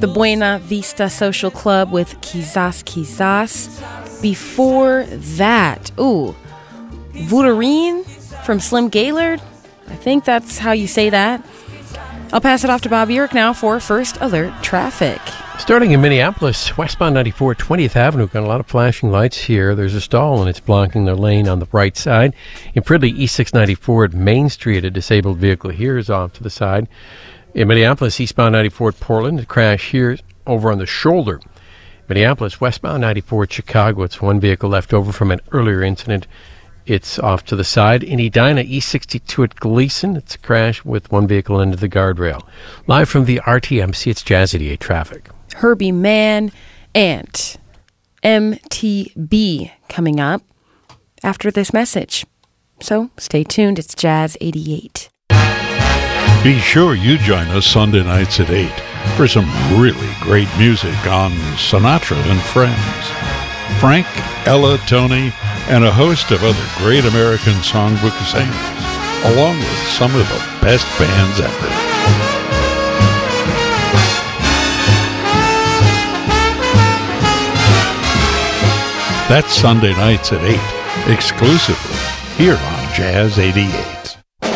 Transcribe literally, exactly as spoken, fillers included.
the Buena Vista Social Club with Quizás Quizás. Before that, ooh, Voudorine from Slim Gaylord. I think that's how you say that. I'll pass it off to Bob Urich now for First Alert Traffic. Starting in Minneapolis, westbound ninety-four, twentieth Avenue, got a lot of flashing lights here. There's a stall and it's blocking the lane on the right side. In Pridley, E six ninety-four at Main Street, a disabled vehicle here is off to the side. In Minneapolis, eastbound ninety-four at Portland, a crash here over on the shoulder. Minneapolis, westbound ninety-four at Chicago, it's one vehicle left over from an earlier incident. It's off to the side. In Edina, E sixty-two at Gleason, it's a crash with one vehicle into the guardrail. Live from the R T M C, it's Jazz eighty-eight Traffic. Herbie Mann and M T B coming up after this message. So stay tuned. It's Jazz eighty-eight. Be sure you join us Sunday nights at eight for some really great music on Sinatra and Friends. Frank, Ella, Tony, and a host of other great American songbook singers, along with some of the best bands ever. That's Sunday nights at eight, exclusively here on Jazz eighty-eight.